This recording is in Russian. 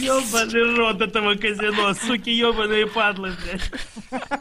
Ёбаный рот этого казино, суки ёбаные падлы, блядь.